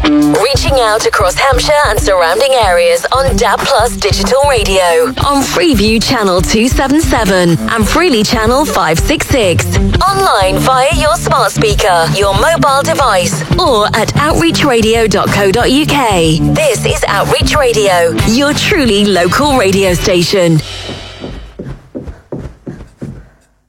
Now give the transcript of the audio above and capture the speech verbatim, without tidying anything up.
Reaching out across Hampshire and surrounding areas on D A B Plus Digital Radio, on Freeview Channel two seventy-seven and Freely Channel five sixty-six. Online via your smart speaker, your mobile device, or at outreach radio dot co dot uk. This is Outreach Radio, your truly local radio station.